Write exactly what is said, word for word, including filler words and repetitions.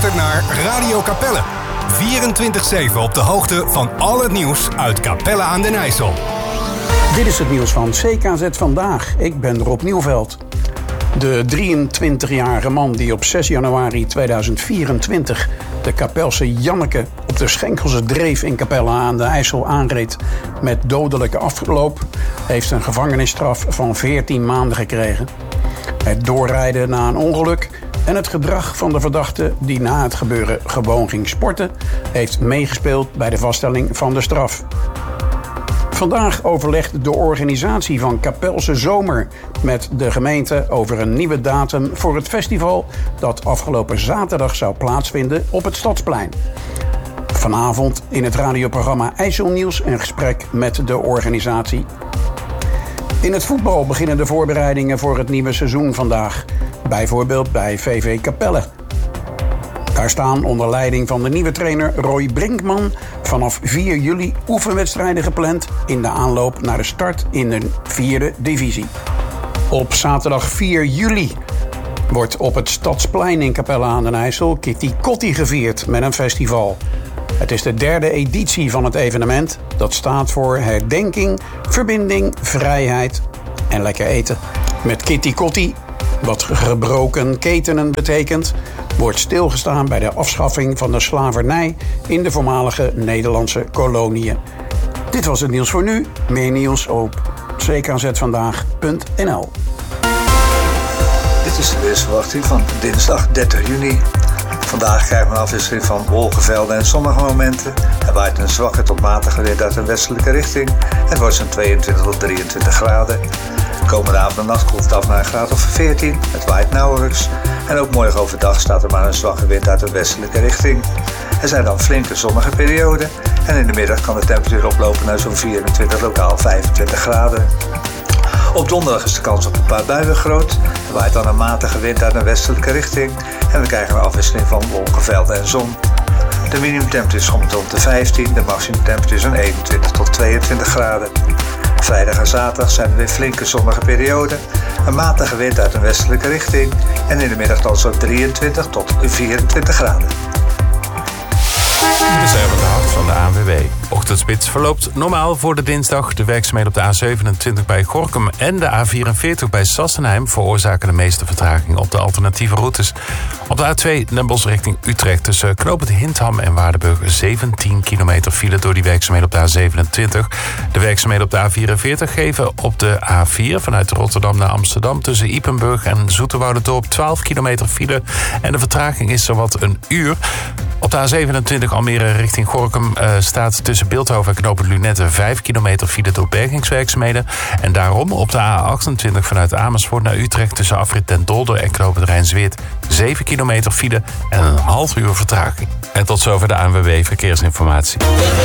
luistert naar Radio Capelle. vierentwintig zeven op de hoogte van al het nieuws uit Capelle aan den IJssel. Dit is het nieuws van C K Z Vandaag. Ik ben Rob Nieuwveld. De drieëntwintigjarige man die op zes januari tweeduizend vierentwintig de Kapelse Janneke op de Schenkelse Dreef in Capelle aan de IJssel aanreed met dodelijke afloop, heeft een gevangenisstraf van veertien maanden gekregen. Het doorrijden na een ongeluk en het gedrag van de verdachte die na het gebeuren gewoon ging sporten, heeft meegespeeld bij de vaststelling van de straf. Vandaag overlegt de organisatie van Kapelse Zomer met de gemeente over een nieuwe datum voor het festival dat afgelopen zaterdag zou plaatsvinden op het Stadsplein. Vanavond in het radioprogramma IJsselnieuws een gesprek met de organisatie. In het voetbal beginnen de voorbereidingen voor het nieuwe seizoen vandaag. Bijvoorbeeld bij V V Capelle. Daar staan onder leiding van de nieuwe trainer Roy Brinkman vanaf vier juli oefenwedstrijden gepland in de aanloop naar de start in de vierde divisie. Op zaterdag vier juli wordt op het Stadsplein in Capelle aan den IJssel Kitty Kotti gevierd met een festival. Het is de derde editie van het evenement. Dat staat voor herdenking, verbinding, vrijheid en lekker eten. Met Kitty Kotti, wat gebroken ketenen betekent, wordt stilgestaan bij de afschaffing van de slavernij in de voormalige Nederlandse koloniën. Dit was het nieuws voor nu. Meer nieuws op c k z vandaag punt n l. Dit is de weersverwachting van dinsdag dertig juni. Vandaag krijgen we een afwisseling van wolkenvelden en sommige momenten. Er waait een zwakke tot matige wind uit een westelijke richting. Het wordt zo'n tweeëntwintig tot drieëntwintig graden. Komende avond en nacht koelt het af naar een graad of veertien. Het waait nauwelijks. En ook morgen overdag staat er maar een zwakke wind uit een westelijke richting. Er zijn dan flinke zonnige perioden. En in de middag kan de temperatuur oplopen naar zo'n vierentwintig, lokaal vijfentwintig graden. Op donderdag is de kans op een paar buien groot. Er waait dan een matige wind uit een westelijke richting. En we krijgen een afwisseling van wolkenvelden en zon. De minimumtemperatuur schommelt rond de vijftien. De maximumtemperatuur zo'n eenentwintig tot tweeëntwintig graden. Vrijdag en zaterdag zijn er weer flinke zonnige perioden. Een matige wind uit een westelijke richting. En in de middag dan zo'n drieëntwintig tot vierentwintig graden. Dit is even de hart van de A N W B. Ochtendspits verloopt normaal voor de dinsdag. De werkzaamheden op de A zevenentwintig bij Gorinchem en de A vierenveertig bij Sassenheim veroorzaken de meeste vertraging op de alternatieve routes. Op de A twee Den Bosch richting Utrecht tussen knooppunt Hintham en Waardenburg zeventien kilometer file door die werkzaamheden op de A zevenentwintig. De werkzaamheden op de A vierenveertig geven op de A vier vanuit Rotterdam naar Amsterdam tussen Ypenburg en Zoeterwouderdorp twaalf kilometer file. En de vertraging is zowat een uur. Op de A zevenentwintig Almere richting Gorinchem uh, staat tussen Beeldhoven en knooppunt Lunette vijf kilometer file door bergingswerkzaamheden. En daarom op de A achtentwintig vanuit Amersfoort naar Utrecht tussen afrit Den Dolder en knooppunt Rijnsweert zeven kilometer file en een half uur vertraging. En tot zover de A N W B Verkeersinformatie.